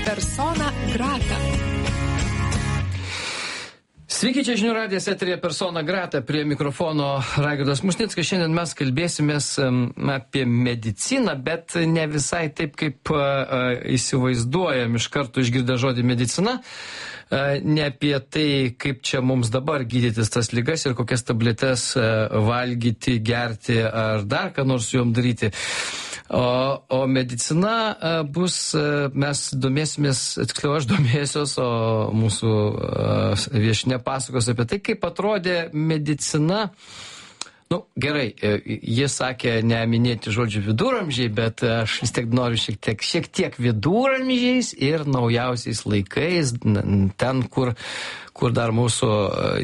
Persona grata. Sveiki, čia Žinių radijas eteryje Persona grata, prie mikrofono Raigardas Musnickas. Šiandien mes kalbėsimės apie mediciną, bet ne visai taip, kaip įsivaizduojam iš karto išgirdę žodį medicina. Ne apie tai, kaip čia mums dabar gydytis tas ligas ir kokias tabletes valgyti, gerti ar dar ką nors su jom daryti. O medicina bus, mes domėsimės, tiksliau aš domėsiuos, o mūsų viešnia pasakos apie tai, kaip atrodė medicina. Nu, gerai, jis sakė neminėti žodžių viduramžiai, bet aš vis tiek noriu šiek tiek viduramžiais ir naujausiais laikais, ten, kur dar mūsų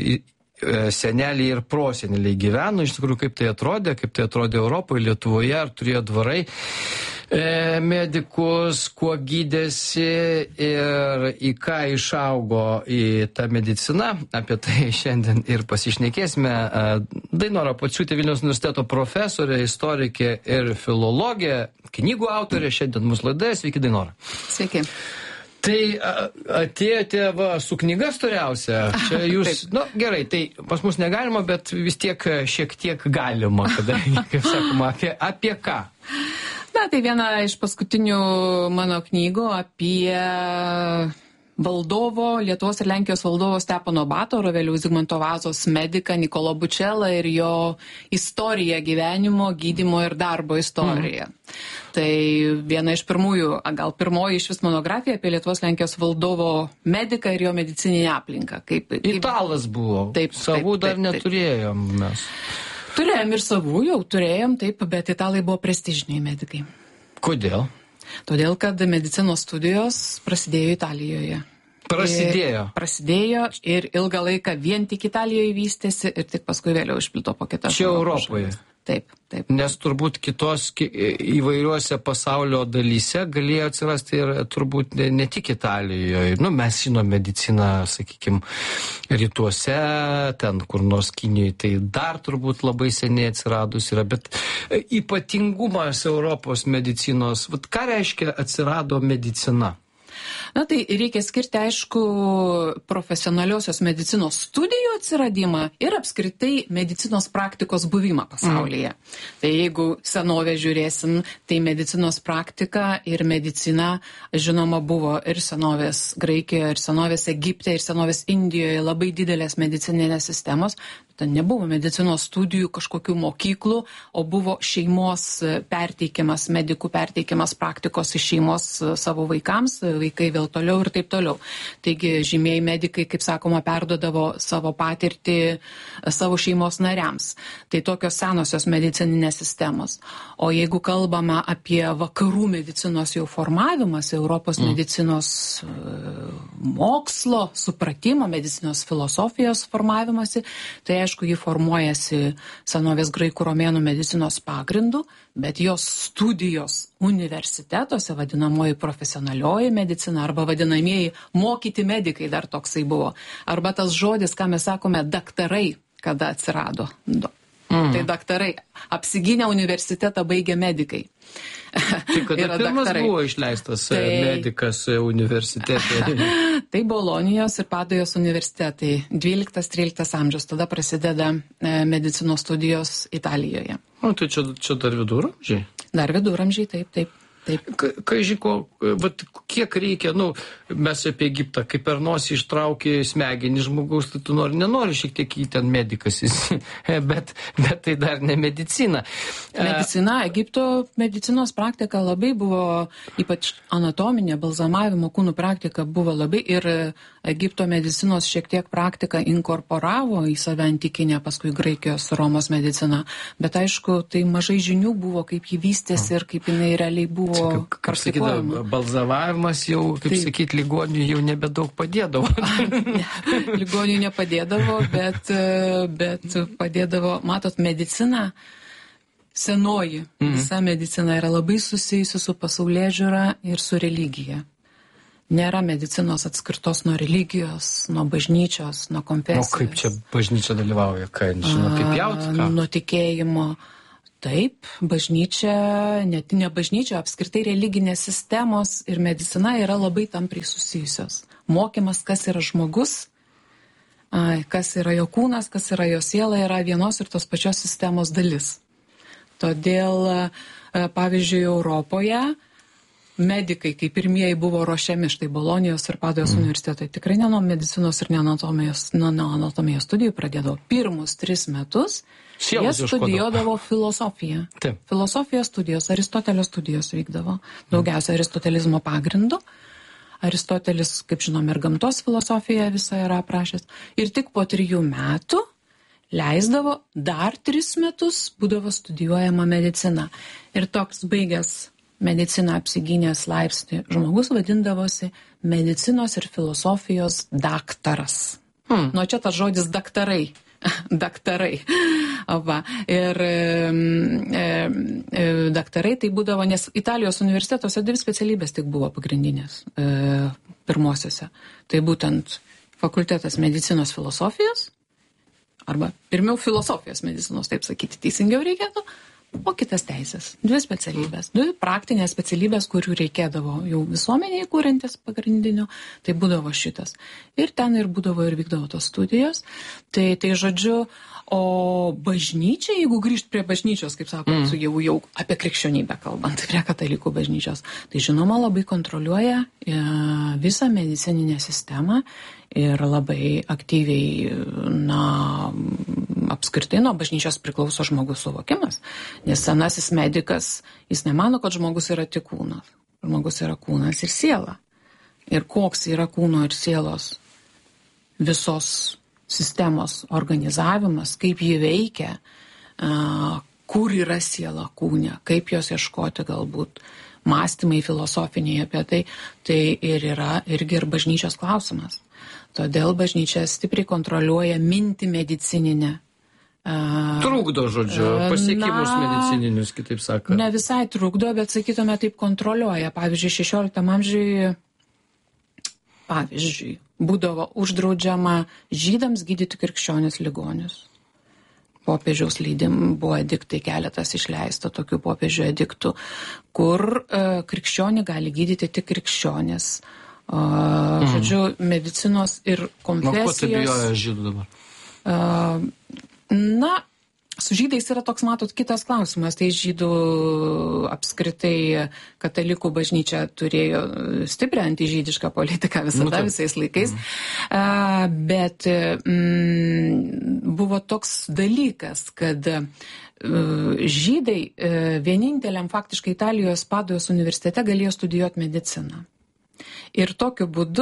seneliai ir proseneliai gyveno, iš tikrųjų, kaip tai atrodė Europoje, Lietuvoje, ar turėjo dvarai medikus, kuo gydėsi ir į ką išaugo į tą mediciną. Apie tai šiandien ir pasišnekėsime. Dainora Pociūtė, Vilniaus universiteto profesorė, istorikė ir filologė, knygų autorė, šiandien mūsų laidoje. Sveiki, Dainora. Sveiki. Tai atėjote su knyga storiausia. Čia jūs, gerai, tai pas mus negalima, bet vis tiek šiek tiek galima, kadangi, kaip sakoma, apie ką? Na, tai viena iš paskutinių mano knygų apie Lietuvos ir Lenkijos valdovo Stepono Batoro, vėliau Zigmanto Vazos mediką Nikolą Bučelą ir jo istoriją gyvenimo, gydymo ir darbo istoriją. Tai viena iš pirmųjų, gal pirmoji iš vis monografija apie Lietuvos Lenkijos valdovo mediką ir jo medicininę aplinką. Italas buvo. Taip, savų dar neturėjom mes. Turėjom ir savų, jau turėjom, taip, bet italai buvo prestižiniai medikai. Kodėl? Todėl, kad medicinos studijos prasidėjo Italijoje. Prasidėjo ir ilgą laiką vien tik Italijoje vystėsi ir tik paskui vėliau išplito po kitas. Čia Europoje. Taip. Nes turbūt kitos įvairiuose pasaulio dalyse galėjo atsirasti ir turbūt ne tik Italijoje. Mes žinom mediciną, sakykime, rytuose, ten kur nors Kinijoje, tai dar turbūt labai seniai atsiradus yra. Bet ypatingumas Europos medicinos, ką reiškia atsirado medicina? Na tai reikia skirti, aišku, profesionaliosios medicinos studijų atsiradimą ir apskritai medicinos praktikos buvimą pasaulyje. Tai jeigu senovę žiūrėsim, tai medicinos praktika ir medicina, žinoma, buvo ir senovės Graikijoje, ir senovės Egipte, ir senovės Indijoje labai didelės medicininės sistemos. Ten nebuvo medicinos studijų, kažkokių mokyklų, o buvo šeimos perteikimas, medikų perteikimas praktikos iš šeimos savo vaikams, vaikai vėl toliau ir taip toliau. Taigi žymieji medikai, kaip sakoma, perduodavo savo patirtį savo šeimos nariams. Tai tokios senosios medicininės sistemos. O jeigu kalbame apie vakarų medicinos jau formavimas, Europos medicinos mokslo, supratimo, medicinos filosofijos formavimasi, tai aišku, ji formuojasi senovės graikų romėnų medicinos pagrindų, bet jos studijos universitetuose, vadinamoji profesionalioji medicina arba vadinamieji mokyti medikai, dar toksai buvo. Arba tas žodis, ką mes sakome, daktarai, kada atsirado. Tai daktarai. Apsigynę universitetą baigė medikai. Tai kada pirmas buvo išleistas medikas universitete? Tai Bolonijos ir Padujos universitetai 12-13 amžius. Tada prasideda medicinos studijos Italijoje. O tai čia dar viduramžiai? Dar viduramžiai, taip. Kiek reikia, mes apie Egiptą, kaip per nosį ištraukė smegenį žmogaus, tai tu nenori šiek tiek į ten medikas, bet tai dar ne medicina. Medicina, Egipto medicinos praktika labai buvo, ypač anatominė, balzamavimo kūnų praktika buvo labai ir Egipto medicinos šiek tiek praktika inkorporavo į save antikinę, paskui Graikijos, Romos mediciną, bet aišku, tai mažai žinių buvo, kaip jį vystėsi ir kaip jinai realiai buvo. Kaip sakydavo, balzavavimas jau, kaip sakyti, ligonių jau nebedaug padėdavo. Ligonių nepadėdavo, bet padėdavo, matot, medicina, senoji, visa medicina yra labai susijusi su pasaulėžiūra ir su religija. Nėra medicinos atskirtos nuo religijos, nuo bažnyčios, nuo konfesijos. O kaip čia bažnyčia dalyvauja? Ką, žinau, kaip jaut? Nuo tikėjimo. Taip, bažnyčia, net ne bažnyčia, apskritai religinės sistemos ir medicina yra labai tampriai susijusios. Mokymas, kas yra žmogus, kas yra jo kūnas, kas yra jo siela, yra vienos ir tos pačios sistemos dalis. Todėl, pavyzdžiui, Europoje medikai, kaip pirmieji buvo ruošiami, štai Bolonijos ir Padujos universitetai, tikrai ne nuo medicinos ir ne anatomijos studijų pradėdavo. Pirmus 3 metus jie studijuodavo filosofiją. Taip. Filosofijos studijos, Aristotelio studijos vykdavo. Daugiausia aristotelizmo pagrindu. Aristotelis, kaip žinom, ir gamtos filosofiją visą yra aprašęs. Ir tik po 3 metų leisdavo dar 3 metus būdavo studijuojama medicina. Ir toks baigęs mediciną apsigynęs laipsnį žmogus vadindavosi medicinos ir filosofijos daktaras. Nuo čia tas žodis daktarai. Daktarai. Va. Ir daktarai tai būdavo, nes Italijos universitetuose 2 specialybės tik buvo pagrindinės pirmosiose. Tai būtent fakultetas medicinos filosofijos, arba pirmiau filosofijos medicinos, taip sakyti, teisingiau reikėtų, o kitas teisės. 2 specialybės. 2 praktinės specialybės, kurių reikėdavo jau visuomeniai kūrintis pagrindinio, tai būdavo šitas. Ir ten ir būdavo ir vykdavo tos studijos. Tai žodžiu, o bažnyčia, jeigu grįžt prie bažnyčios, kaip sako, jau apie krikščionybę kalbant, prie katalikų bažnyčios, tai žinoma labai kontroliuoja visą medicininę sistemą ir labai aktyviai, apskritai nuo bažnyčios priklauso žmogus suvokimas. Nes senasis medikas, jis nemano, kad žmogus yra tik kūnas. Žmogus yra kūnas ir siela. Ir koks yra kūno ir sielos visos sistemos organizavimas, kaip ji veikia, kur yra siela kūne, kaip jos ieškoti galbūt, mąstymai filosofiniai apie tai ir yra irgi ir bažnyčios klausimas. Todėl bažnyčia stipriai kontroliuoja mintį medicininę. Trukdo, žodžiu, pasiekimus medicininius, kitaip sakant. Ne visai trukdo, bet sakytume taip kontroliuoja. Pavyzdžiui, 16 amžiuje, būdavo uždraudžiama žydams gydyti krikščionis ligonius. Popiežiaus leidim buvo ediktai, keletas išleista tokių popiežių ediktų, kur krikščionį gali gydyti tik krikščionis. Žodžiu, medicinos ir konfesijos. Ko tai bijoja žydų dabar? Su žydais yra toks, matot, kitas klausimas. Tai žydų apskritai katalikų bažnyčia turėjo stiprią antižydišką politiką visais laikais. Bet buvo toks dalykas, kad žydai vieninteliam faktiškai Italijos Padujos universitete galėjo studijuoti mediciną. Ir tokiu būdu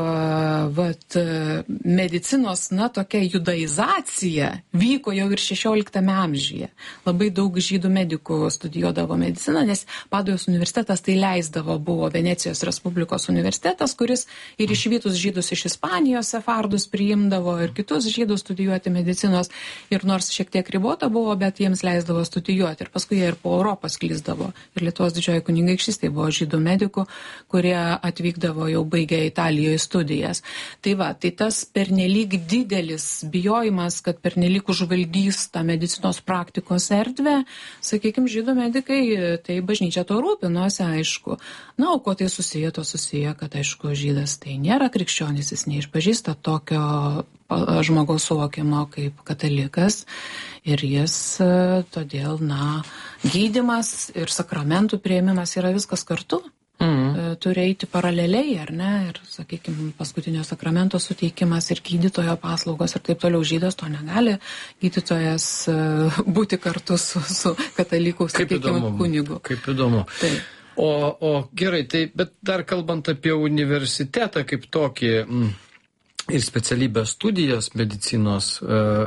medicinos, tokia judaizacija vyko jau ir 16 amžiuje. Labai daug žydų medikų studijuodavo mediciną, nes Padujos universitetas tai leisdavo, buvo Venecijos Respublikos universitetas, kuris ir išvytus žydus iš Ispanijos, sefardus priimdavo ir kitus žydus studijuoti medicinos. Ir nors šiek tiek ribota buvo, bet jiems leisdavo studijuoti. Ir paskui jie ir po Europą sklisdavo. Ir Lietuvos didžioji kunigaikštystė buvo žydų medikų, kurie atvykdavo jau baigę Italijoje studijas. Tai tas pernelyg didelis bijojimas, kad pernelyg užvaldys tą medicinos praktikos erdvę, sakykime, žydų medikai, tai bažnyčia to rūpinosi, aišku. O kuo tai susiję, kad, aišku, žydas tai nėra krikščionis, jis neišpažįsta tokio žmogaus suvokimo kaip katalikas ir jis todėl, gydymas ir sakramentų priėmimas yra viskas kartu. Turi eiti paraleliai, ar ne? Ir, sakykime, paskutinio sakramento suteikimas ir gydytojo paslaugos ir taip toliau. Žydas to negali, gydytojas būti kartu su katalikų, sakykime, kunigu. Kaip įdomu. Taip. O gerai, bet dar kalbant apie universitetą kaip tokį ir specialybės studijas medicinos,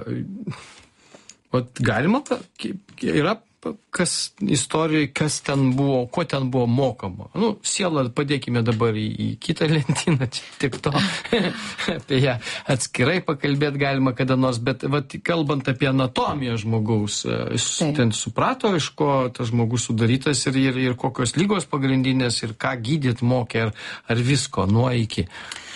galima, yra kas istorijoje, kas ten buvo, ko ten buvo mokama. Sielą padėkime dabar į kitą lentyną, čia tik to, apie ją atskirai pakalbėti galima kada nors, bet kalbant apie anatomiją žmogaus, ten suprato, iš ko tas žmogus sudarytas ir kokios lygos pagrindinės ir ką gydyt mokė, ar visko nuo iki.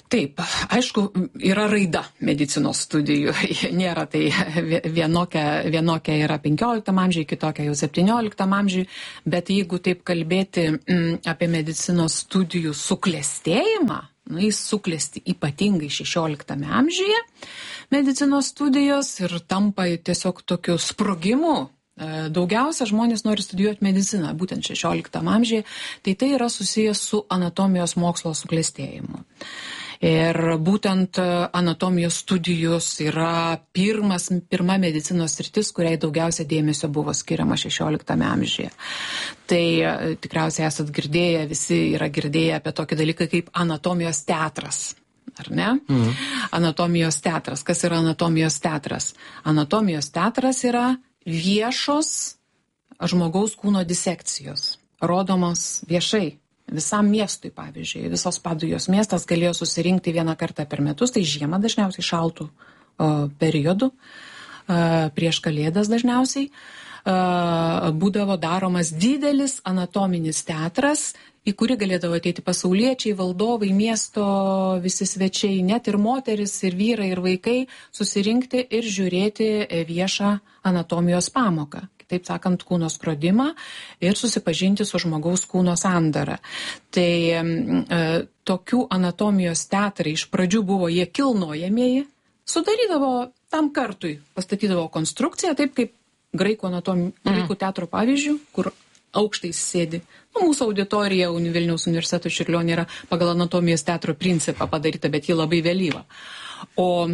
Taip, aišku, yra raida medicinos studijų. Nėra tai vienokia yra 15 amžiai, kitokia jau 17 amžiai, bet jeigu taip kalbėti apie medicinos studijų suklestėjimą, jis suklesti ypatingai 16 amžiuje medicinos studijos ir tampa tiesiog tokiu sprogimu. Daugiausia žmonės nori studijuoti mediciną, būtent 16 amžiuje, tai yra susijęs su anatomijos mokslo suklestėjimu. Ir būtent anatomijos studijos yra pirma medicinos sritis, kuriai daugiausia dėmesio buvo skiriama 16 amžiuje. Tai tikriausiai esat girdėję, visi yra girdėję apie tokį dalyką kaip anatomijos teatras. Ar ne? Anatomijos teatras. Kas yra anatomijos teatras? Anatomijos teatras yra viešos žmogaus kūno disekcijos, rodomos viešai. Visam miestui, pavyzdžiui, visos Padujos miestas galėjo susirinkti vieną kartą per metus, tai žiemą dažniausiai šaltų periodų, prieš Kalėdas dažniausiai, būdavo daromas didelis anatominis teatras, į kurį galėdavo ateiti pasauliečiai, valdovai, miesto visi svečiai, net ir moteris, ir vyrai, ir vaikai susirinkti ir žiūrėti viešą anatomijos pamoką. Taip sakant, kūno skrodimą ir susipažinti su žmogaus kūno sandara. Tai tokių anatomijos teatrai iš pradžių buvo jie kilnojamieji, sudarydavo tam kartui, pastatydavo konstrukciją, taip kaip graikų teatro pavyzdžių, kur aukštais sėdi. Mūsų auditorija Vilniaus universiteto Čiurlionė yra pagal anatomijos teatro principą padaryta, bet ji labai vėlyva. O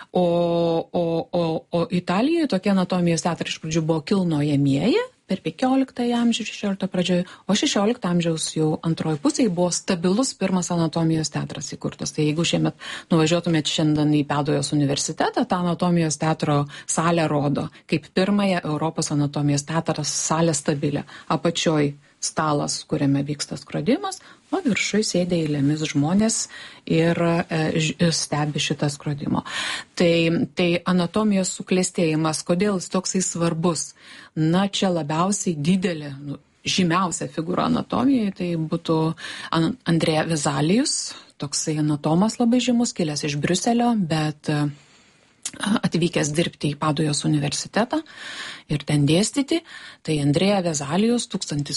Italijoje tokie anatomijos teatrai iš pradžių buvo kilnojamieji per 15 amžių, 16 pradžioje, o 16 amžiaus jau antroji pusėje buvo stabilus pirmas anatomijos teatras įkurtas. Tai jeigu šiemet nuvažiuotumėt šiandien į Padujos universitetą, tą anatomijos teatro salę rodo kaip pirmąją Europos anatomijos teatras salę stabilę. Apačioj stalas, kuriame vyksta skrodimas, o viršui sėdė eilėmis žmonės ir stebi šitą skrodimo. Tai anatomijos suklestėjimas, kodėl jis toksai svarbus? Na, čia labiausiai didelė, žymiausia figūra anatomijoje, tai būtų Andrea Vezalijus, toksai anatomas labai žymus, kilęs iš Briuselio, bet atvykęs dirbti į Padujos universitetą ir ten dėstyti, tai Andrea Vezalijus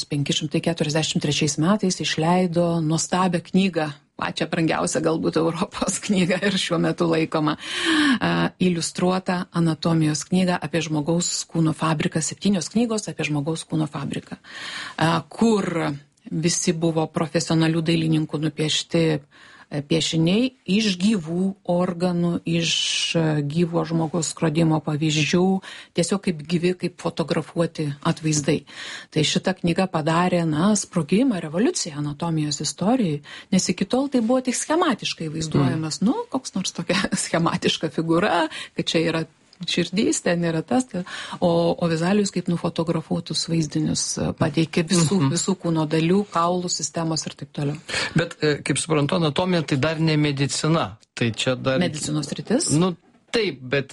1543 metais išleido nuostabią knygą, pačią brangiausią galbūt Europos knygą ir šiuo metu laikoma iliustruota anatomijos knyga apie žmogaus kūno fabriką, 7 knygos apie žmogaus kūno fabriką, kur visi buvo profesionalių dailininkų nupiešti piešiniai iš gyvų organų, iš gyvo žmogaus skrodimo pavyzdžių, tiesiog kaip gyvi, kaip fotografuoti atvaizdai. Tai šita knyga padarė, sprogimą, revoliuciją anatomijos istorijai, nes iki tol tai buvo tik schematiškai vaizduojamas, koks nors tokia schematiška figūra, kad čia yra širdys, ten yra tas, o Vezalijus kaip nufotografuotus vaizdinius pateikė visų kūno dalių, kaulų sistemos ir taip toliau. Bet, kaip suprantu, anatomija tai dar ne medicina. Tai čia dar... Medicinos sritis? Taip, bet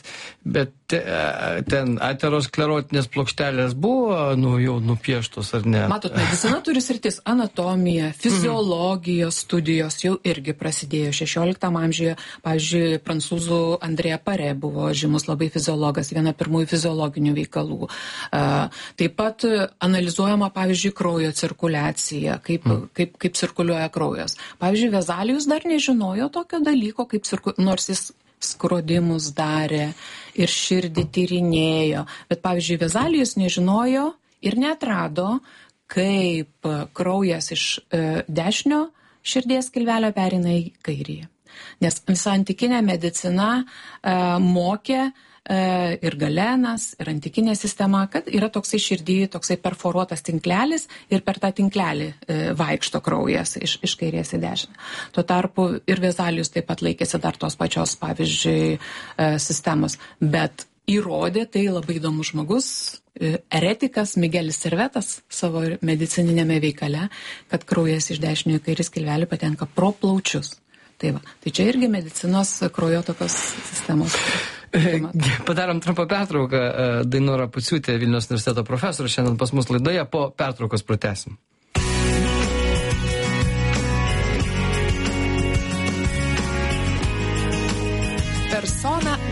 ten aterosklerotinės plokštelės buvo jau nupieštos, ar ne? Matot, medicina turi sritis anatomija, fiziologijos studijos jau irgi prasidėjo 16 amžiuje. Pavyzdžiui, prancūzų André Paré buvo žymus labai fiziologas, viena pirmųjų fiziologinių veikalų. Taip pat analizuojama, pavyzdžiui, kraujo cirkuliacija, kaip cirkuliuoja kraujas. Pavyzdžiui, Vezalijus dar nežinojo tokio dalyko, nors jis skrodimus darė ir širdį tyrinėjo. Bet, pavyzdžiui, Vezalijus nežinojo ir neatrado, kaip kraujas iš dešinio širdies skilvelio pereina į kairįjį. Nes visa antikinė medicina mokė ir Galenas, ir antikinė sistema, kad yra toksai širdį, toksai perforuotas tinklelis ir per tą tinklelį vaikšto kraujas iš kairės į dešinę. Tuo tarpu ir Vezalijus taip pat laikėsi dar tos pačios, pavyzdžiui, sistemos, bet įrodė tai labai įdomus žmogus, eretikas Miguelis Servetas savo medicininėme veikale, kad kraujas iš dešinio į kairį skilvelį patenka pro plaučius. Tai čia irgi medicinos kraujotakos sistemos. Padarom trumpą pertrauką. Dainora Puciūtė, Vilniaus universiteto profesorė, šiandien pas mus laidoje, po pertraukos pratęsim.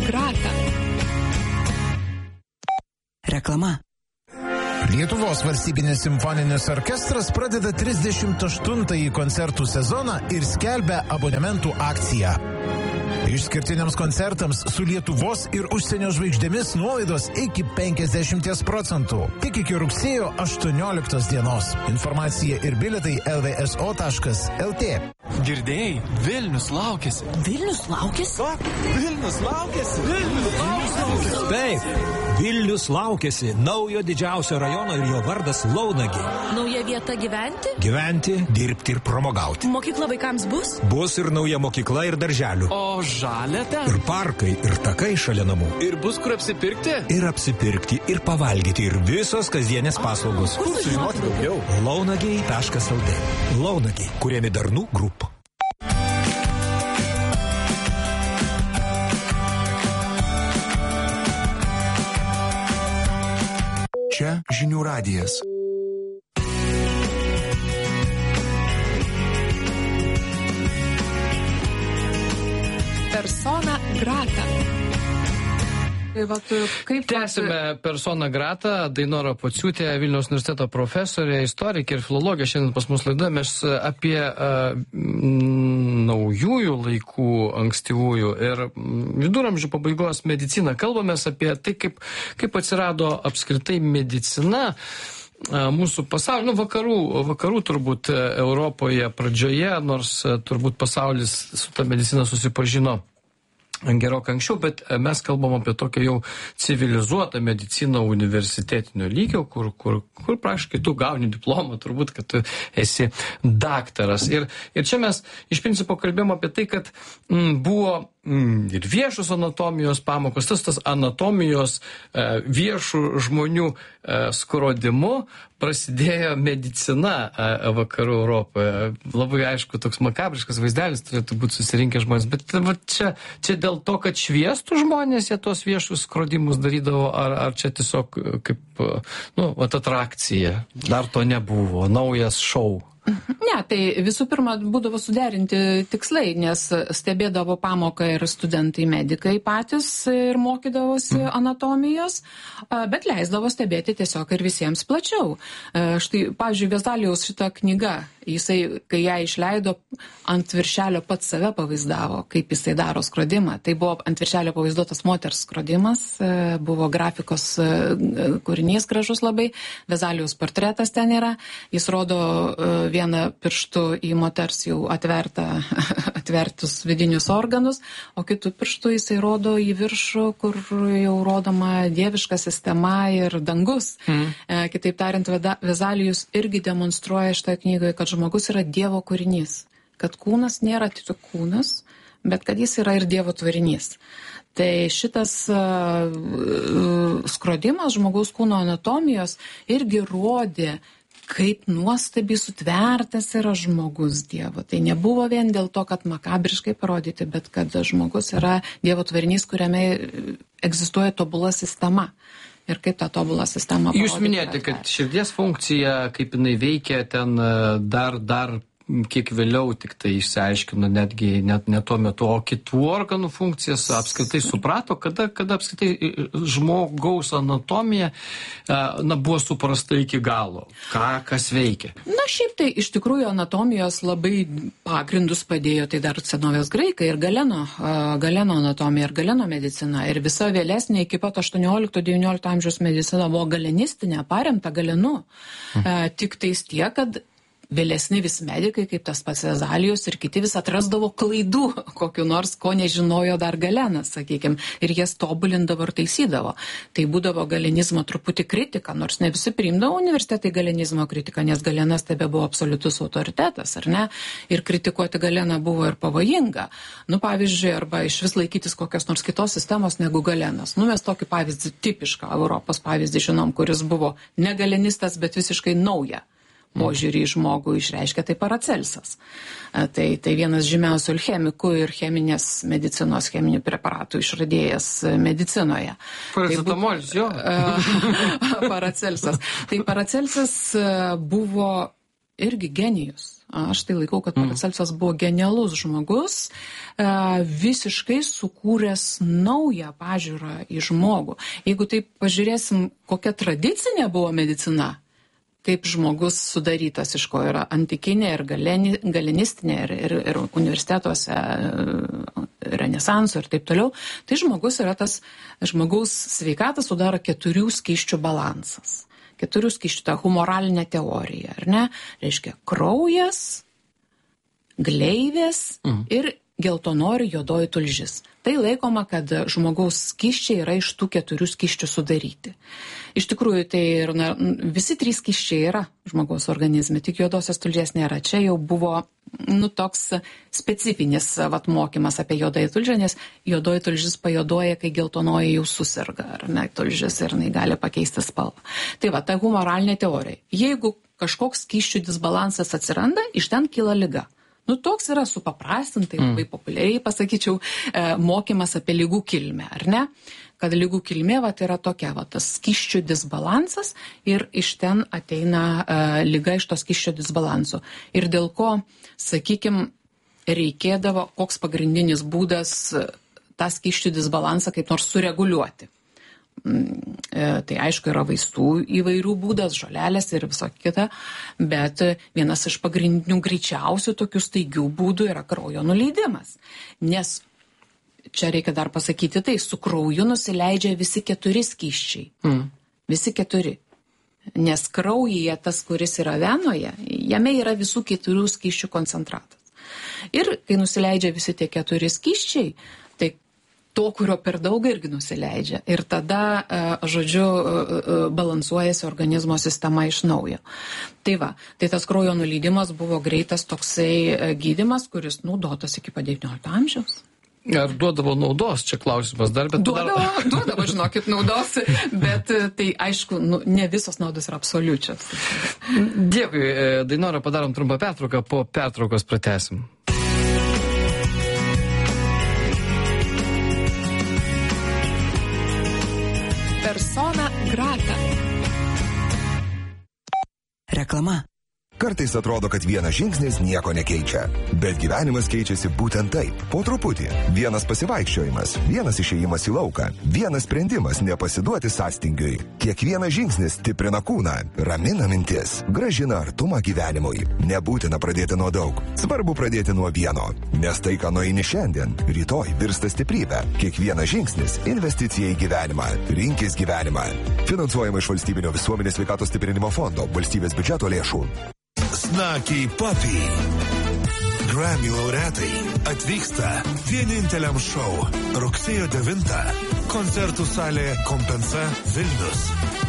grata. Reklama. Lietuvos valstybinis simfoninis orkestras pradeda 38-ąjį koncertų sezoną ir skelbia abonementų akciją. Išskirtiniams koncertams su Lietuvos ir užsienio žvaigždėmis nuolaidos iki 50%. Tik iki rugsėjo 18 dienos. Informacija ir bilietai lvso.lt. Girdėjai, Vilnius laukiasi. Vilnius laukėsi? Vilnius laukiasi. Vilnius laukiasi. Taip, Vilnius laukiasi naujo didžiausio rajono ir jo vardas Launagė. Nauja vieta gyventi? Gyventi, dirbti ir pramogauti. Mokykla vaikams bus? Bus ir nauja mokykla ir darželių. O žalia ten? Ir parkai, ir takai šalia namų. Ir bus kur apsipirkti? Ir apsipirkti, ir pavalgyti, ir visos kasdienės paslaugos. Kur sužinoti daugiau? Launagiai.lt. Launagiai, kuriami Darnų Group. Čia Žinių radijas. Persona grata. Tęsime Persona grata. Dainora Pociūtė, Vilniaus universiteto profesorė, istorikė ir filologė. Šiandien pas mus laidoje mes apie naujųjų laikų, ankstyvųjų ir viduramžių pabaigos mediciną. Kalbamės apie tai, kaip atsirado apskritai medicina mūsų pasaulio, vakarų turbūt Europoje pradžioje, nors turbūt pasaulis su ta medicina susipažino gerokai anksčiau, bet mes kalbam apie tokią jau civilizuotą mediciną universitetinio lygio, kur praktiškai tu gauni diplomą, turbūt, kad tu esi daktaras. Ir čia mes iš principo kalbėjom apie tai, kad buvo ir viešos anatomijos pamokos, tas anatomijos viešų žmonių skrodimu prasidėjo medicina vakarų Europoje. Labai aišku, toks makabriškas vaizdelis turėtų būti susirinkę žmonės, bet čia dėl to, kad šviestų žmonės, jie tuos viešus skrodimus darydavo, ar čia tiesiog kaip, atrakcija, dar to nebuvo, naujas šou. Ne, tai visų pirma būdavo suderinti tikslai, nes stebėdavo pamoką ir studentai medikai patys ir mokydavosi anatomijos, bet leisdavo stebėti tiesiog ir visiems plačiau. Štai, pavyzdžiui, Vezalijaus šita knyga, jisai, kai ją išleido, ant viršelio pats save pavaizdavo, kaip jisai daro skrodimą. Tai buvo ant viršelio pavaizduotas moters skrodimas, buvo grafikos kūrinys gražus labai, Vezalijaus portretas ten yra, jis rodo vieną pirštų į moters jau atvertus vidinius organus, o kitų pirštų jisai rodo į viršų, kur jau rodoma dieviška sistema ir dangus. Kitaip tariant, Vezalijus irgi demonstruoja šitoje knygoje, kad žmogus yra Dievo kūrinys, kad kūnas nėra tik kūnas, bet kad jis yra ir Dievo tvarinys. Tai šitas skrodimas žmogaus kūno anatomijos irgi rodė, kaip nuostabiai sutvertas yra žmogus Dievo. Tai nebuvo vien dėl to, kad makabriškai parodyti, bet kad žmogus yra Dievo tvarinys, kuriame egzistuoja tobula sistema. Ir kaip tą tobulą sistemą parodyti. Jūs minėjote, kad širdies funkcija, kaip jinai veikia, ten dar kiek vėliau tik tai išsiaiškino, netgi net ne tuo metu, o kitų organų funkcijas apskritai suprato, kada apskritai žmogaus anatomija buvo suprasta iki galo, kas veikia. Na, šiaip tai iš tikrųjų anatomijos labai pagrindus padėjo, tai dar senovės graikai ir Galeno anatomija ir Galeno medicina. Ir visa vėlesnė iki pat 18-19 amžiaus medicina buvo galenistinė, paremta Galenu. Tik tais tiek, kad vėlesni vis medikai, kaip tas pats Vezalijus ir kiti vis atrasdavo klaidų, kokiu nors, ko nežinojo dar Galenas, sakykime, ir jas tobulindavo ir taisydavo. Tai būdavo galenizmo truputį kritika, nors ne visi priimdavo universitetai galenizmo kritiką, nes Galenas tebe buvo absoliutus autoritetas, ar ne? Ir kritikuoti Galeną buvo ir pavojinga. Pavyzdžiui, arba iš vis laikytis kokios nors kitos sistemos negu Galenas. Mes tokį pavyzdį, tipišką Europos pavyzdį žinom, kuris buvo ne galenistas, bet visiškai nauja požiūrį į žmogų išreiškia, tai Paracelsas. Tai vienas žymiausių alchemikų ir cheminės medicinos, cheminių preparatų išradėjas medicinoje. Paracetamolis, jo. Paracelsas. Tai Paracelsas buvo irgi genijus. Aš tai laikau, kad Paracelsas buvo genialus žmogus, visiškai sukūręs naują pažiūrą į žmogų. Jeigu taip pažiūrėsim, kokia tradicinė buvo medicina, kaip žmogus sudarytas, iš ko yra antikinė ir galenistinė ir universitetuose renesanso ir taip toliau, tai žmogus yra tas, žmogaus sveikatą sudaro 4 skysčių balansas. 4 skysčių, ta humoralinė teorija, ar ne? Reiškia kraujas, gleivės ir geltonori juodoji tulžis. Tai laikoma, kad žmogaus skysčiai yra iš tų 4 skysčių sudaryti. Iš tikrųjų, tai ir, visi 3 skysčiai yra žmogaus organizme, tik juodosios tulžies nėra. Čia jau buvo toks specifinis mokymas apie juodąją tulžę, nes juodoji tulžis pajuodoja, kai geltonoji jau susirga, ar ne, tulžis ir jinai gali pakeisti spalvą. Tai ta humoralinė teorija. Jeigu kažkoks skysčių disbalansas atsiranda, iš ten kyla liga. Toks yra supaprastintai, labai populiariai, pasakyčiau, mokymas apie lygų kilmę, ar ne? Kad lygų kilmė tai yra tokia, tas skysčių disbalansas ir iš ten ateina liga iš to skysčių disbalanso. Ir dėl ko, sakykime, reikėdavo, koks pagrindinis būdas tą skysčių disbalansą kaip nors sureguliuoti. Tai aišku yra vaistų įvairių būdas, žolelės ir viso kita, bet vienas iš pagrindinių greičiausių tokių staigių būdų yra kraujo nuleidimas. Nes čia reikia dar pasakyti, tai su krauju nusileidžia visi 4 skysčiai. Visi 4. Nes kraujyje tas, kuris yra venoje, jame yra visų 4 skysčių koncentratas. Ir kai nusileidžia visi tie 4 skysčiai, tai to, kurio per daug irgi nusileidžia. Ir tada, balansuojasi organizmo sistema iš naujo. Tai tas kraujo nuleidimas buvo greitas toksai gydymas, kuris naudotas iki pat 19 amžiaus. Ar duodavo naudos, čia klausimas dar, bet... Duodavo, žinokit, naudos, bet tai aišku, ne visos naudos yra absoliučios. Dėkui, Dainora, padarom trumpą pertrauką, po pertraukos pratęsim. Persona grata. Reklama. Kartais atrodo, kad vienas žingsnis nieko nekeičia, bet gyvenimas keičiasi būtent taip, po truputį. Vienas pasivaikščiojimas, vienas išėjimas į lauką, vienas sprendimas nepasiduoti sąstingiui. Kiekvienas žingsnis stiprina kūną, ramina mintis, gražina artumą gyvenimui. Nebūtina pradėti nuo daug, svarbu pradėti nuo vieno, nes tai, ką nueini šiandien, rytoj virsta stiprybė. Kiekvienas žingsnis – investicija į gyvenimą. Rinkis gyvenimą. Finansuojama iš Valstybinio visuomenės sveikatos stiprinimo fondo, valstybės biudžeto lėšų. Snaky Puppy. Grammy laureatai atvyksta vieninteliam šou rugsėjo 9. Koncertų salė Kompensa Vilnius.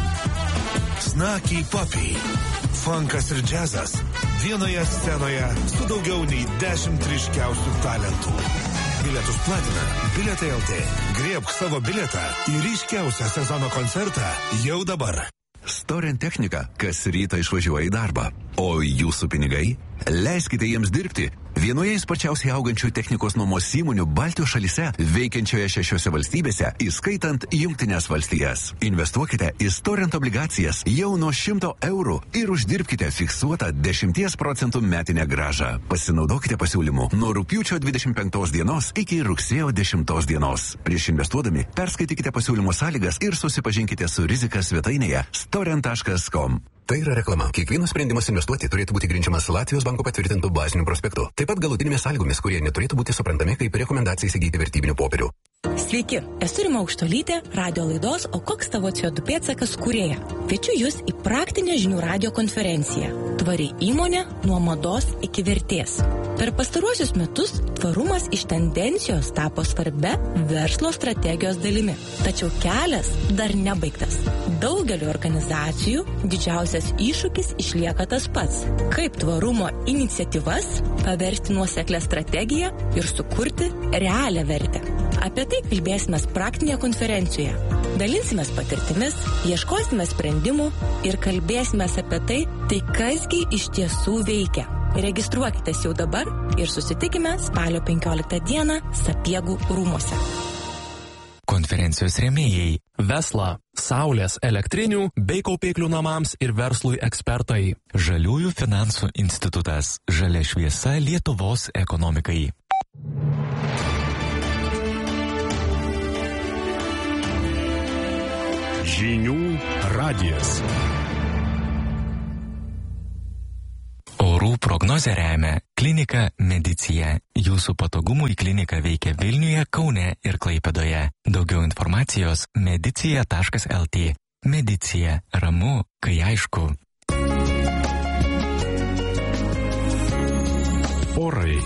Snaky Puppy. Funkas ir džiazas vienoje scenoje su daugiau nei 10 ryškiausių talentų. Bilietus platina Bilietai LT. Griebk savo bilietą į ryškiausią sezono koncertą jau dabar. Storent technika, kas rytą išvažiuoja į darbą. O jūsų pinigai? Leiskite jiems dirbti. Vienoje sparčiausiai augančių technikos nuomos įmonių Baltijos šalyse, veikiančioje 6 valstybėse, įskaitant Jungtines valstijas. Investuokite į Storent obligacijas jau nuo 100 eurų ir uždirbkite fiksuotą 10% metinę grąžą. Pasinaudokite pasiūlymu nuo rugpjūčio 25 dienos iki rugsėjo 10 dienos. Prieš investuodami perskaitykite pasiūlymo sąlygas ir susipažinkite su rizika svetainėje storent.com. Tai yra reklama. Kiekvienas sprendimas investuoti turėtų būti grindžiamas Latvijos banko patvirtintų bazinių prospektų. Taip pat galutinėmis sąlygomis, kurie neturėtų būti suprantami kaip rekomendacija įsigyti vertybinių popierių. Sveiki, esu Rima Aukštuolytė, radio laidos O koks tavo CO2 pėdsakas kūrėja. Kviečiu jūs į praktinę žinių radio konferenciją. Tvari įmonė nuo mados iki vertės. Per pastaruosius metus tvarumas iš tendencijos tapo svarbia verslo strategijos dalimi. Tačiau kelias dar nebaigtas. Daugeliu organizacijų didžiausias iššūkis išlieka tas pats. Kaip tvarumo iniciatyvas paversti nuoseklę strategiją ir sukurti realią vertę. Apie tai kalbėsime praktinėje konferencijoje. Dalinsimės patirtimis, ieškosime sprendimų ir kalbėsime apie tai kasgi iš tiesų veikia. Registruokitės jau dabar ir susitikime spalio 15 dieną Sapiegų rūmuose. Konferencijos rėmėjai Vesla, saulės elektrinių bei kaupiklių namams ir verslui ekspertai. Žaliųjų finansų institutas. Žalia šviesa Lietuvos ekonomikai. Žinių radijas. Orų prognozę remia klinika Medicija. Jūsų patogumui klinika veikia Vilniuje, Kaune ir Klaipėdoje. Daugiau informacijos medicija.lt. Medicija. Ramu, kai aišku. Orai.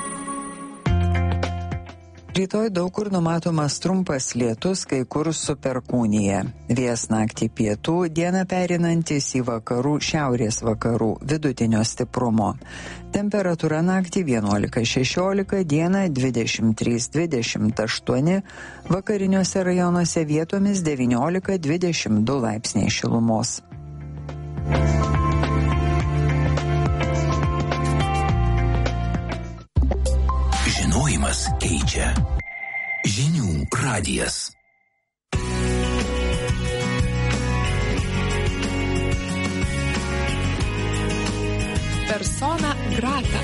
Rytoj daug kur numatomas trumpas lietus, kai kur su perkūnija. Vėjas naktį pietų, dieną pereinantis į vakarų, šiaurės vakarų, vidutinio stiprumo. Temperatūra naktį 11-16, dieną 23-28, vakariniuose rajonuose vietomis 19-22 laipsniai šilumos. Žinojimas keičia. Žinių radijas. Persona grata.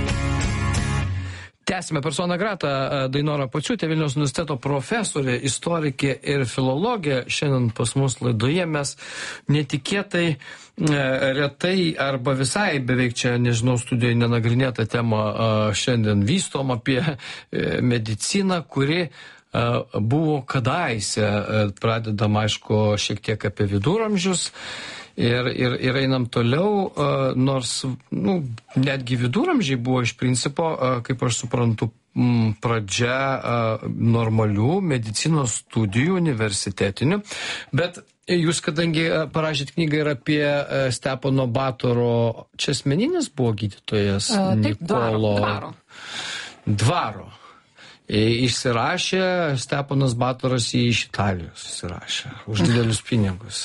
Tęsime persona grata. Dainora Pociūtė, Vilniaus universiteto profesorė, istorikė ir filologė. Šiandien pas mus laidoje mes netikėtai, retai arba visai beveik čia, nežinau, studijoje nenagrinėtą temą šiandien vystom apie mediciną, kuri buvo kadaise, pradedam aišku šiek tiek apie viduramžius. Ir einam toliau, nors netgi viduramžiai buvo iš principo, kaip aš suprantu, pradžia normalių medicinos studijų universitetinių, bet jūs, kadangi parašėt knygą ir apie Stepono Batoro, čia asmeninis buvo gydytojas Nikolo Dvaro. Išsirašė Steponas Batoras iš Italijos, išsirašė už didelius pinigus.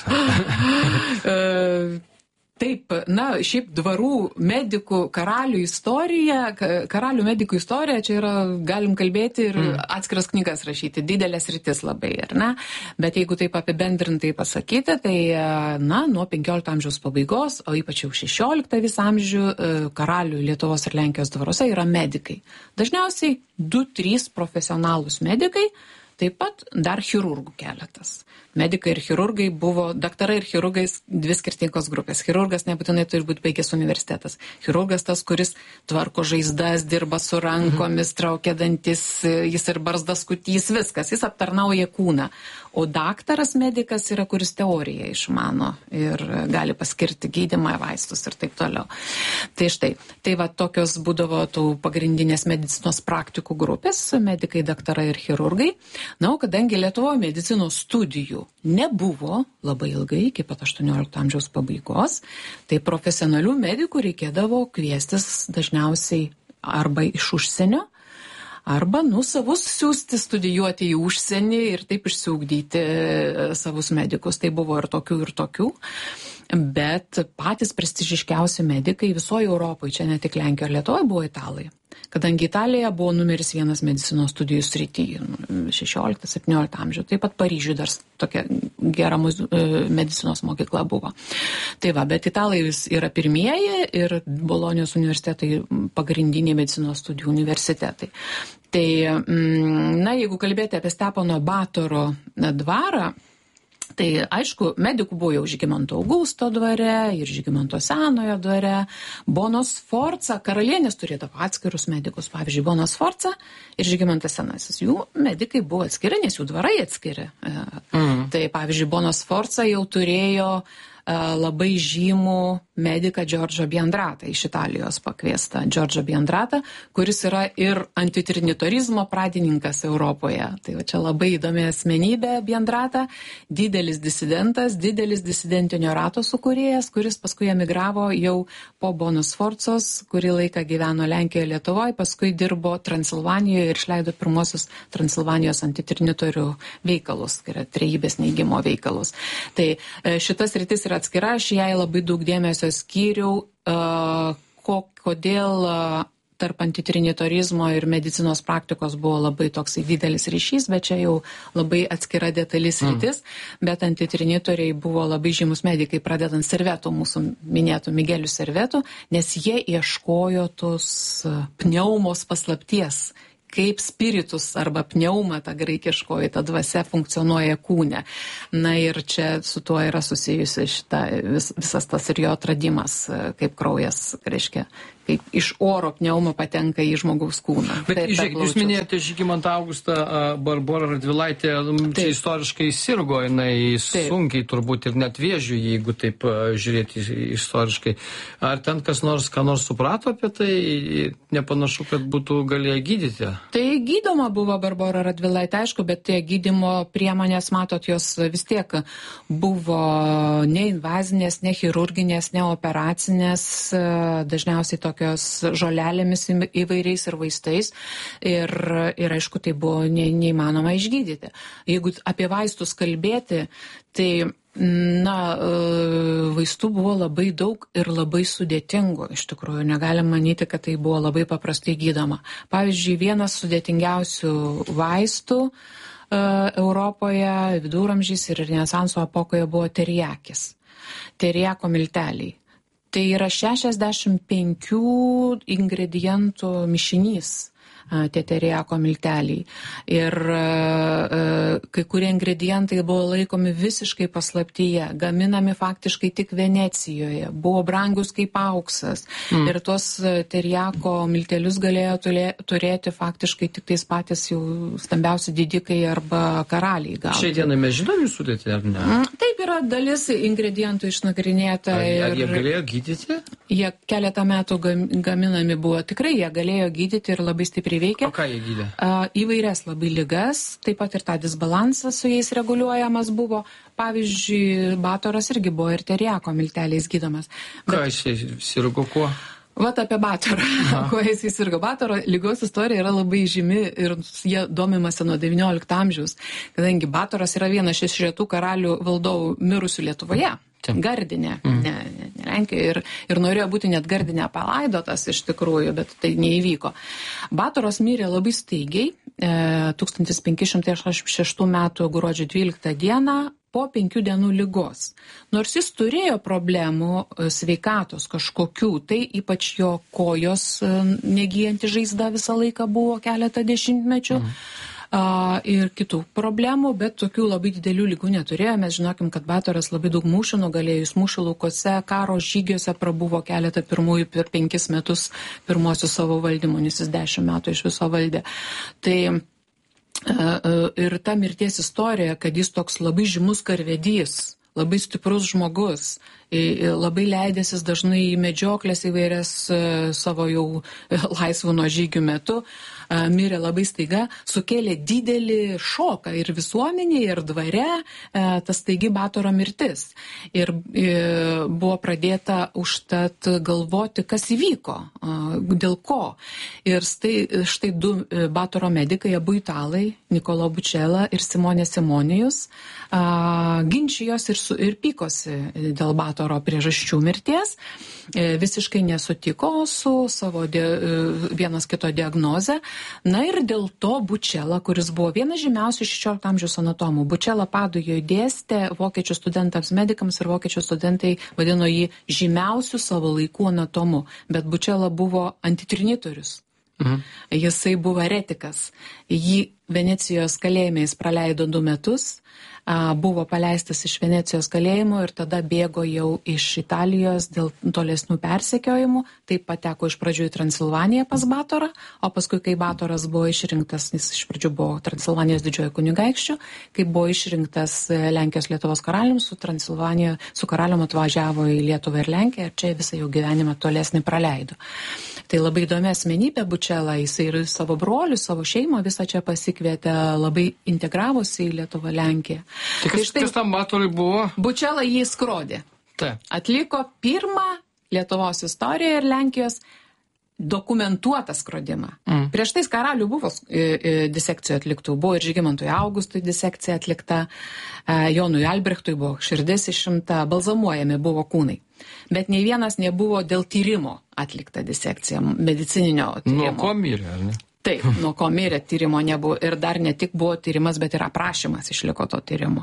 Taip, šiaip dvarų medikų karalių medikų istorija, čia yra, galim kalbėti ir atskiras knygas rašyti, didelės rytis labai, ar ne? Bet jeigu taip apibendrintai pasakyti, tai, nuo 15 amžiaus pabaigos, o ypač jau 16 visą amžių, karalių Lietuvos ir Lenkijos dvaruose yra medikai. Dažniausiai 2-3 profesionalūs medikai, taip pat dar chirurgų keletas. Medikai ir chirurgai buvo, daktarai ir chirurgai dvi skirtingos grupės. Chirurgas nebūtinai turi būti baigęs universitetas. Chirurgas tas, kuris tvarko žaizdas, dirba su rankomis, traukia dantis, jis ir barzdas skutys, viskas, jis aptarnauja kūną. O daktaras medikas yra, kuris teoriją išmano ir gali paskirti gydymą, vaistus ir taip toliau. Tai štai, tai va tokios būdavo tų pagrindinės medicinos praktikų grupės, medikai, daktarai ir chirurgai. Na, o kadangi Lietuvoje medicinos studijų nebuvo labai ilgai, iki pat 18 amžiaus pabaigos, tai profesionalių medikų reikėdavo kviestis dažniausiai arba iš užsienio, arba, savus siūsti studijuoti į užsienį ir taip išsiugdyti savus medikus. Tai buvo ir tokių. Bet patys prestižiškiausi medikai visoje Europoje, čia ne tik Lenkijoje ir Lietuvoje, buvo italai. Kadangi Italija buvo numeris 1 medicinos studijų srityje 16-17 amžių. Taip pat Paryžiuje dar tokia gera medicinos mokykla buvo. Tai va, bet italai yra pirmieji ir Bolonijos universitetai pagrindiniai medicinos studijų universitetai. Tai, jeigu kalbėti apie Stepono Batoro dvarą, tai aišku, medikų buvo jau Žygimanto Augusto dvare ir Žygimanto Senojo dvare. Bonos Sforza, karalienės turėdavo atskirus medikus, pavyzdžiui, Bonos Sforza ir Žygimantas Senasis. Jų medikai buvo atskiri, nes jų dvarai atskiri. Tai pavyzdžiui, Bonos Sforza jau turėjo labai žymų mediką Džordžą Biandratą, iš Italijos pakviestą Džordžą Biandratą, kuris yra ir antitrinitorizmo pradininkas Europoje. Tai va čia labai įdomi asmenybė Biandrata, didelis disidentas, didelis disidentinio rato sukūrėjas, kuris paskui emigravo jau po Bonos Sforzos, kurį laiką gyveno Lenkijoje, Lietuvoje, paskui dirbo Transilvanijoje ir išleido pirmosius Transilvanijos antitrinitorių veikalus, tai yra trejybės neigimo veikalus. Tai šitas rytis yra atskira, aš jai labai daug dėmesio skyriau, kodėl tarp antitrinitorizmo ir medicinos praktikos buvo labai toksai didelis ryšys, bet čia jau labai atskira detalis rytis, bet antitrinitoriai buvo labai žymus medikai, pradedant Servetų, mūsų minėtų Migelių Servetų, nes jie ieškojo tos pneumos paslapties, kaip spiritus arba pneuma, ta graikiškoji, ta dvasia funkcionuoja kūne. Na ir čia su tuo yra susijusi visas tas ir jo atradimas, kaip kraujas, reiškia, kaip iš oro pneuma patenka į žmogaus kūną. Bet žiūrėkit, jūs minėjote Žygimantą Augustą, Barborą Radvilaitę, čia istoriškai sirgo, jinai sunkiai turbūt ir net vėžių, jeigu taip žiūrėti istoriškai. Ar ten ką nors suprato apie tai? Nepanašu, kad būtų galėję gydyti. Tai gydoma buvo Barbora Radvilaitė, aišku, bet tie gydymo priemonės, matot, jos vis tiek buvo neinvazinės, ne chirurginės, ne operacinės, dažniausiai tokios žolelėmis įvairiais ir vaistais ir aišku, tai buvo neįmanoma išgydyti. Jeigu apie vaistus kalbėti, tai vaistų buvo labai daug ir labai sudėtingų. Iš tikrųjų, negalim manyti, kad tai buvo labai paprastai gydoma. Pavyzdžiui, vienas sudėtingiausių vaistų Europoje, viduramžiais ir Renesanso epokoje buvo teriakis. Teriako milteliai. Tai yra 65 ingredientų mišinys, tie teriako milteliai. Ir kai kurie ingredientai buvo laikomi visiškai paslaptyje, gaminami faktiškai tik Venecijoje, buvo brangus kaip auksas. Ir tuos teriako miltelius galėjo turėti faktiškai tik tais patys jau stambiausi didikai arba karaliai gauti. Šiai dienai mes žinom jų sudėtį, ar ne? Taip, yra dalis ingredientų išnagrinėta. Ar jie galėjo gydyti? Jie keletą metų gaminami buvo. Tikrai jie galėjo gydyti ir labai stipriai veikia. O ką jie gydė? Įvairias labai ligas, taip pat ir tą disbalansas su jais reguliuojamas buvo. Pavyzdžiui, Batoras irgi buvo ir teriako milteliais gydomas. Ką jis sirgo kuo? Vat apie Batorą, kuo jis sirgo. Batoro lygos istorija yra labai žymi ir jie domimasi nuo 19 amžiaus, kadangi Batoras yra vienas iš retų karalių valdovų mirusių Lietuvoje. Gardinė, ne Lenkijoje, ir norėjo būti net Gardinė palaidotas iš tikrųjų, bet tai neįvyko. Batoras mirė labai staigiai, 1586 metų gruodžio 12 dieną po 5 dienų ligos. Nors jis turėjo problemų sveikatos kažkokių, tai ypač jo kojos negyjanti žaizda visą laiką buvo keletą dešimtmečių. Ir kitų problemų, bet tokių labai didelių lygų neturėjo. Mes žinokim, kad Batoras labai daug mūšių nugalėjo, jis mūšių laukose, karo žygiuose prabuvo keletą pirmųjų per 5 metus pirmosius savo valdymų, nes jis 10 metų iš viso valdė. Tai ir ta mirties istorija, kad jis toks labai žymus karvedys, labai stiprus žmogus, labai leidęsis dažnai į medžioklės įvairias savo jau laisvų nuo žygių metu, mirė labai staiga, sukėlė didelį šoką ir visuomenėje, ir dvare tas staigi Batoro mirtis. Ir buvo pradėta užtat galvoti, kas įvyko, dėl ko. Ir štai 2 Batoro medikai, abu italai, Nikolo Bučela ir Simonė Simonijus, ginčijos ir pykosi dėl Batoro priežasčių mirties, visiškai nesutiko su savo vienas kito diagnoze. Na ir dėl to Bučela, kuris buvo vienas žymiausių 16 amžiaus anatomų, Bučela Padujoje dėstė vokiečių studentams medikams ir vokiečių studentai vadino jį žymiausių savo laikų anatomu, bet Bučela buvo antitrinitorius. Jisai buvo eretikas. Jį Venecijos kalėjime jis praleido 2 metus, buvo paleistas iš Venecijos kalėjimo ir tada bėgo jau iš Italijos dėl tolesnių persekiojimų. Taip pateko iš pradžių į Transilvaniją pas Batorą, o paskui, kai Batoras buvo išrinktas, jis iš pradžių buvo Transilvanijos didžiojo kunigaikščiu, kai buvo išrinktas Lenkijos Lietuvos karalium, su karalium atvažiavo į Lietuvą ir Lenkiją ir čia visą jau gyvenimą tolesnį praleido. Tai labai įdomi asmenybė Bučela, jis ir savo brolių, savo šeimą visą čia pasikvietė, labai integravosi į Lietuvą, Lenkiją. Tai kas tam Batorui buvo? Bučela jį skrodė. Atliko pirmą Lietuvos istoriją ir Lenkijos dokumentuotą skrodimą. Prieš tais karalių buvo disekcijų atliktų, buvo ir Žygimantui Augustui disekcija atlikta, Jonui Albrechtui buvo širdis išimta, balzamuojami buvo kūnai. bet nei vienas nebuvo dėl tyrimo atlikta disekcija, medicininio tyrimo. Nuo ko mirė, ar ne? Taip, nuo ko mirė, tyrimo nebuvo. Ir dar ne tik buvo tyrimas, bet ir aprašymas išliko to tyrimo.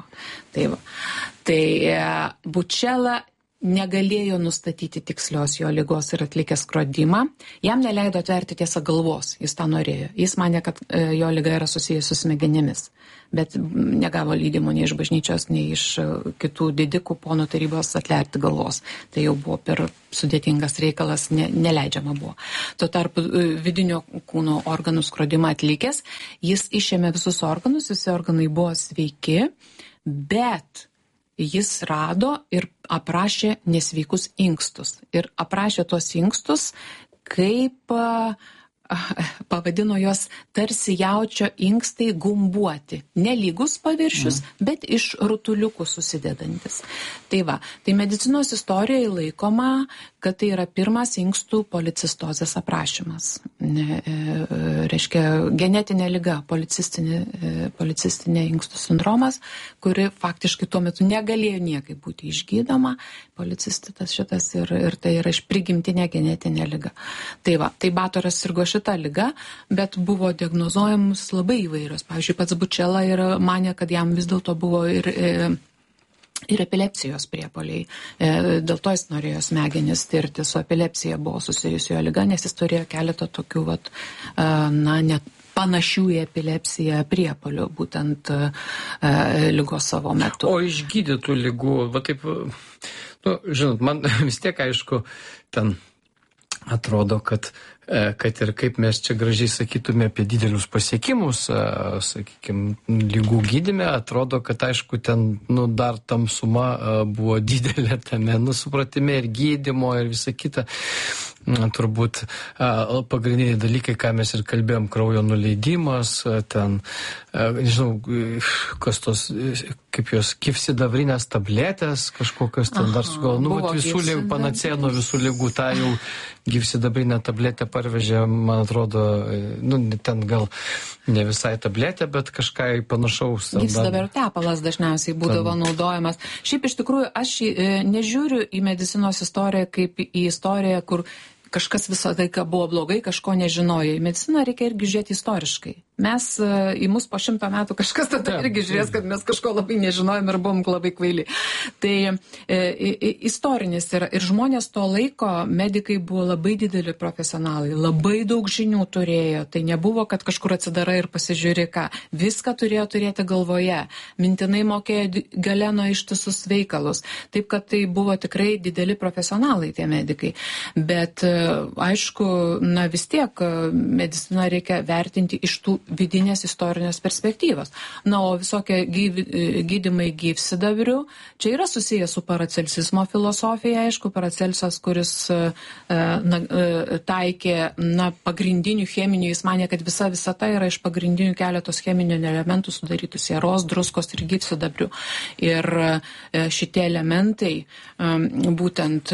Tai Bučela negalėjo nustatyti tikslios jo ligos ir atlikė skrodimą. Jam neleido atverti tiesą galvos, jis tą norėjo. Jis manė, kad jo liga yra susijusi su smegenimis, bet negavo leidimo nei iš bažnyčios, nei iš kitų didikų ponų tarybos atverti galvos. Tai jau buvo per sudėtingas reikalas, neleidžiama buvo. Tuo tarpu vidinio kūno organų skrodimą atlikęs, jis išėmė visus organus, visi organai buvo sveiki, bet jis rado ir aprašė nesveikus inkstus. Ir aprašė tuos inkstus, kaip pavadino jos tarsi jaučio inkstai gumbuoti. Nelygus paviršius, bet iš rutuliukų susidedantis. Tai medicinos istorijoje laikoma, kad tai yra pirmas inkstų policistozės aprašymas. Reiškia genetinė liga, policistinė inkstų sindromas, kuri faktiškai tuo metu negalėjo niekaip būti išgydoma, policistitas šitas ir tai yra iš prigimtinė genetinė liga. Tai Batoras sirgo šitą ligą, bet buvo diagnozuojamus labai įvairios. Pavyzdžiui, pats Bučela manė, kad jam vis dėlto buvo ir epilepsijos priepuoliai. Dėl to jis norėjo smegenis tirti, su epilepsija buvo susijusi jo liga, nes jis turėjo keletą tokių, net panašių į epilepsiją priepuolių, būtent ligos savo metu. O išgydytų ligų, taip, žinot, man vis tiek aišku, ten atrodo, kad ir kaip mes čia gražiai sakytume apie didelius pasiekimus, sakykime, lygų gydyme, atrodo, kad aišku, ten, dar tamsuma buvo didelė tame, supratime ir gydymo ir visa kita. Turbūt pagrindiniai dalykai, ką mes ir kalbėjom, kraujo nuleidimas, ten, nežinau, kas tos, kaip jos, gyvsidabrinės tabletės, kažkokios ten dar sugalvo, visų lygų, panacėja nuo visų lygų, tą jau gyvsidabrinę tabletę parvežė, man atrodo, ten gal ne visai tabletė, bet kažką panašaus. Gyvsidabrio tepalas dažniausiai būdavo naudojamas. Šiaip iš tikrųjų, aš nežiūriu į medicinos istoriją kaip į istoriją, kur kažkas visą laiką buvo blogai, kažko nežinojo. Į mediciną reikia irgi žiūrėti istoriškai. Mes į mus po 100 metų kažkas tada irgi žiūrės, kad mes kažko labai nežinojom ir buvom labai kvaili. Tai istorinis yra. Ir žmonės to laiko, medikai buvo labai dideli profesionalai, labai daug žinių turėjo. Tai nebuvo, kad kažkur atsidarai ir pasižiūri ką. Viską turėjo turėti galvoje. Mintinai mokėjo Galeno ištisus veikalus. Taip, kad tai buvo tikrai dideli profesionalai tie medikai. Bet aišku, vis tiek mediciną reikia vertinti iš tų vidinės istorinės perspektyvos. O visokie gydymai gyvsidabrių, čia yra susijęs su paracelsizmo filosofija, aišku, Paracelsas, kuris taikė pagrindinių cheminių, jis manė, kad visa visata yra iš pagrindinių keletos cheminių elementų sudarytų sieros, druskos ir gyvsidabrių. Ir šitie elementai būtent,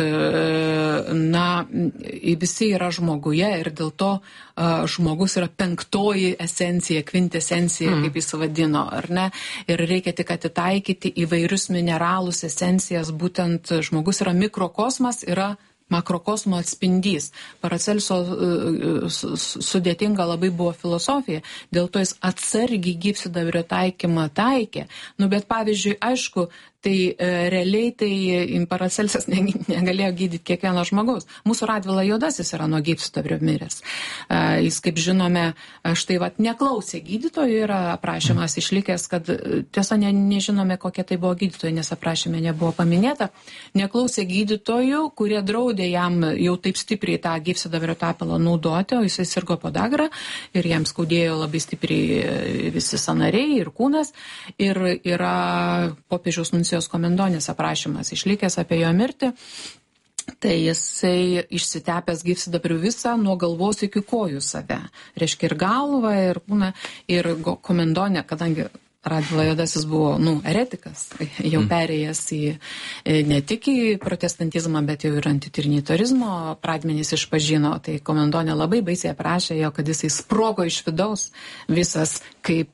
visi yra žmoguje ir dėl to žmogus yra 5. esencija, kvintesencija, kaip jis vadino, ar ne? Ir reikia tik atitaikyti įvairius mineralus, esencijas, būtent žmogus yra mikrokosmas, yra makrokosmo atspindys. Paracelso sudėtinga labai buvo filosofija, dėl to jis atsargiai gyvsidabrio taikymą taikė. Bet pavyzdžiui, aišku, tai realiai Paracelsas negalėjo gydyti kiekvieno žmogaus. Mūsų Radvila Juodasis yra nuo gyvsidabrio miręs. Jis, kaip žinome, štai neklausė gydytojų, yra aprašymas išlikęs, kad tiesa nežinome, kokie tai buvo gydytojai, nes aprašyme nebuvo paminėta. Neklausė gydytojų, kurie draudė jam jau taip stipriai tą gyvsidabrio tepalą naudoti, o jisai sirgo podagra ir jam skaudėjo labai stipriai visi sąnariai ir kūnas. Ir yra popiežiaus nuncijos Komendonės aprašymas išlikęs apie jo mirtį. Tai jisai išsitepęs gyvsidabriu visą nuo galvos iki kojų save. Reiškia ir galvą, ir kūną, ir Komendonė, kadangi Radvila Juodasis buvo, eretikas, jau perėjęs ne tik į protestantizmą, bet jau ir antitrinitarizmo pradmenys išpažino. Tai Komendonė labai baisiai aprašė jo, kad jisai sprogo iš vidaus visas kaip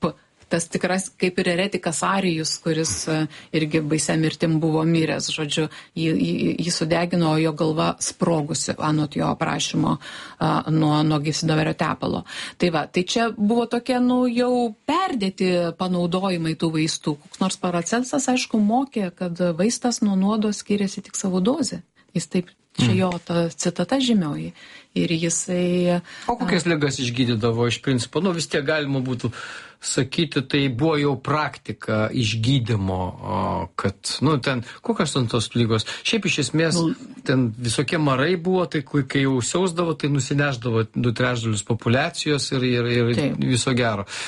tas tikras kaip ir eretikas Arijus, kuris irgi baisia mirtim buvo miręs, žodžiu, jį sudegino, jo galva sprogusi, anot jo aprašymo nuo gyvsidabrio tepalo. Tai va, tai čia buvo tokie, jau perdėti panaudojimai tų vaistų. Koks nors Paracelsas, aišku, mokė, kad vaistas nuo nuodo skiriasi tik savo dozę. Jis taip, čia jo ta citata žymioji. Ir jisai... O kokias ligas išgydydavo iš principo? Vis tiek galima būtų sakyti, tai buvo jau praktika išgydymo, kad, ten, kokios ten tos lygos? Šiaip iš esmės, ten visokie marai buvo, tai kai jau siausdavo, tai nusineždavo 2/3 populiacijos ir viso gero.